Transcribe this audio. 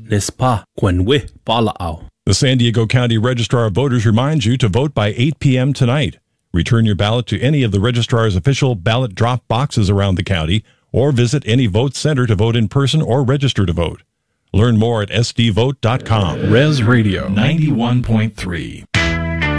Nespa Kwenwe Pala'au. The San Diego County Registrar of Voters reminds you to vote by 8 p.m. tonight. Return your ballot to any of the registrar's official ballot drop boxes around the county, or visit any vote center to vote in person or register to vote. Learn more at sdvote.com. Res Radio 91.3.